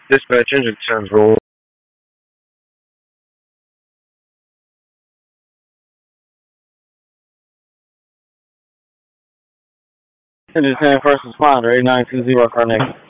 Dispatch engine turns roll. Engine 10 first responder, 8920 for our next.